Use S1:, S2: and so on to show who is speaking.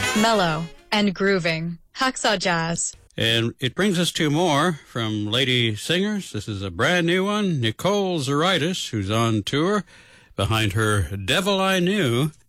S1: Mellow and grooving. Hacksaw Jazz.
S2: And it brings us to more from lady singers. This is a brand new one, Nicole Zaritis, who's on tour behind her Devil I Knew.